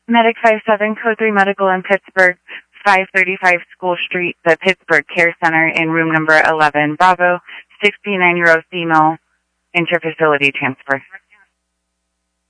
Medic 57, Code 3 Medical in Pittsburgh, 535 School Street, the Pittsburgh Care Center in room number 11. Bravo, 69-year-old female, interfacility transfer.